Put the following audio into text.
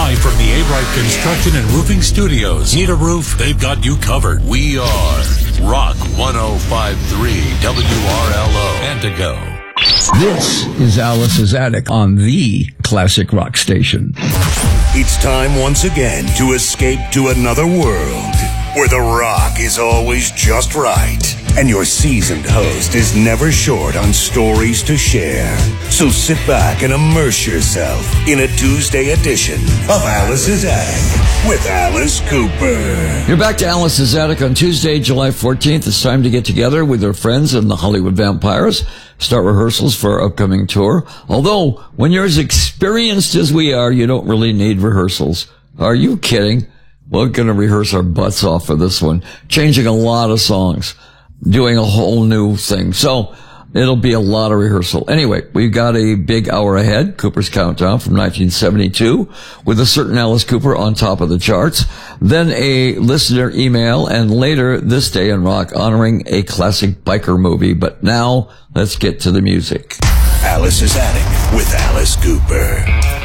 Live from the A-Right Construction and Roofing Studios. Need a roof? They've got you covered. We are Rock 105.3 WRLO. Antigo. This is Alice's Attic on the Classic Rock Station. It's time once again to escape to another world where the rock is always just right and your seasoned host is never short on stories to share. So sit back and immerse yourself in a Tuesday edition of Alice's Attic with Alice Cooper. You're back to Alice's Attic on Tuesday, July 14th. It's time to get together with our friends in the Hollywood Vampires, start rehearsals for our upcoming tour. Although, when you're as experienced as we are, you don't really need rehearsals. Are you kidding? We're going to rehearse our butts off for this one, changing a lot of songs, doing a whole new thing. So it'll be a lot of rehearsal. Anyway, we've got a big hour ahead, Cooper's Countdown from 1972, with a certain Alice Cooper on top of the charts. Then a listener email, and later this day in rock honoring a classic biker movie. But now let's get to the music. Alice's Attic with Alice Cooper.